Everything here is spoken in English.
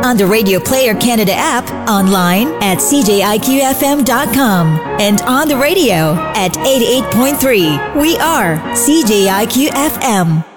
on the Radio Player Canada app, online at cjiqfm.com, and on the radio at 88.3. We are CJIQ FM.